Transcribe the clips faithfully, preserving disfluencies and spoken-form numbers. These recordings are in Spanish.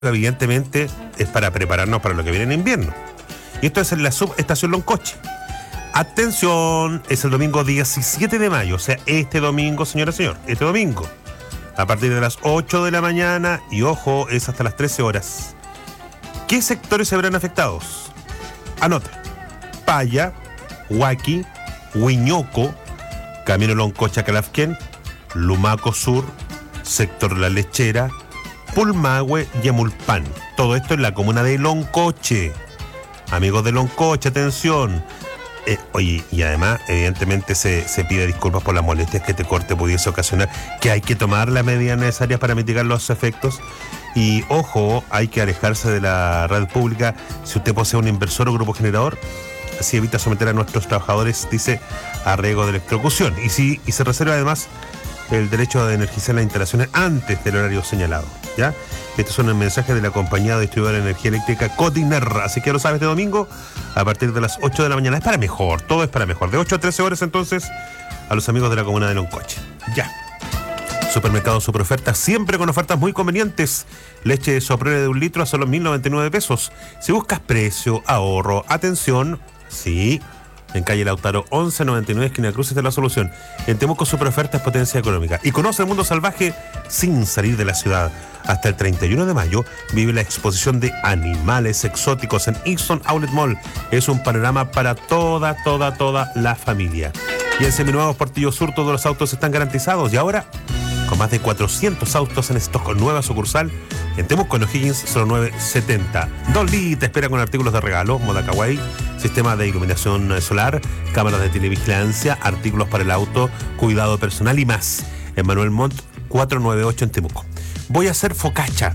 evidentemente es para prepararnos para lo que viene en invierno. Y esto es en la subestación Loncoche. Atención, es el domingo diecisiete de mayo, o sea, este domingo, señora, señor, este domingo, a partir de las ocho de la mañana, y ojo, es hasta las trece horas. ¿Qué sectores se verán afectados? Anote: Paya, Huaki, Huiñoco, Camino Loncoche a Calafquén, Lumaco Sur, sector La Lechera, Pulmahue y Emulpan. Todo esto en la comuna de Loncoche. Amigos de Loncoche, atención. Eh, oye, y además, evidentemente, se, se pide disculpas por las molestias que este corte pudiese ocasionar, que hay que tomar las medidas necesarias para mitigar los efectos. Y ojo, hay que alejarse de la red pública si usted posee un inversor o grupo generador. Así evita someter a nuestros trabajadores, dice, a riesgo de electrocución. Y, si, y se reserva además el derecho de energizar las instalaciones antes del horario señalado, ¿ya? Estos son el mensaje de la compañía distribuidora de energía eléctrica Codiner. Así que ya lo sabes, este domingo, a partir de las ocho de la mañana. Es para mejor, todo es para mejor. De ocho a trece horas, entonces, a los amigos de la comuna de Loncoche. Ya. Supermercado Superofertas, siempre con ofertas muy convenientes. Leche Soprole de un litro a solo mil noventa y nueve pesos. Si buscas precio, ahorro, atención, sí, en calle Lautaro once noventa y nueve, esquina Cruces, de La Solución. En Temuco, Superofertas, potencia económica. Y conoce el mundo salvaje sin salir de la ciudad. Hasta el treinta y uno de mayo vive la exposición de animales exóticos en Easton Outlet Mall. Es un panorama para toda, toda, toda la familia. Y en Seminuevos Portillo Sur todos los autos están garantizados. Y ahora, con más de cuatrocientos autos en stock, con nueva sucursal en Temuco, en O'Higgins, cero nueve setenta. Dolly te espera con artículos de regalo, moda kawaii, sistema de iluminación solar, cámaras de televigilancia, artículos para el auto, cuidado personal y más. En Manuel Montt cuatrocientos noventa y ocho en Temuco. Voy a hacer focaccia.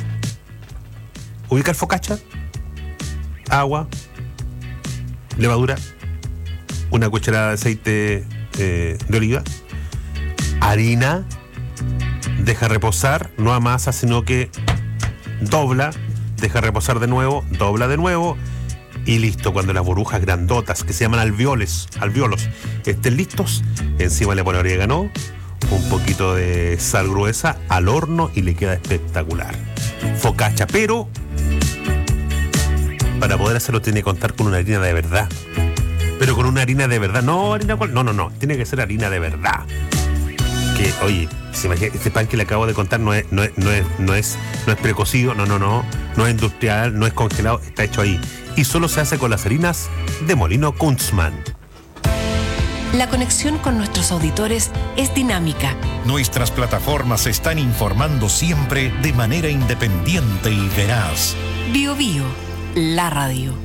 ¿Ubicar focaccia? Agua, levadura, una cucharada de aceite eh, de oliva, harina, deja reposar, no amasa, sino que dobla, deja reposar de nuevo, dobla de nuevo y listo. Cuando las burbujas grandotas, que se llaman alveoles, alveolos, estén listos, encima le pone orégano, un poquito de sal gruesa al horno y le queda espectacular. Focaccia, pero para poder hacerlo tiene que contar con una harina de verdad. Pero con una harina de verdad, no harina cual, no, no, no, tiene que ser harina de verdad. Que, oye, se imagina, este pan que le acabo de contar no es, no es, no es, no es, no es precocido, no, no, no, no es industrial, no es congelado, está hecho ahí. Y solo se hace con las harinas de Molino Kunzmann. La conexión con nuestros auditores es dinámica. Nuestras plataformas están informando siempre de manera independiente y veraz. Bio Bio, la radio.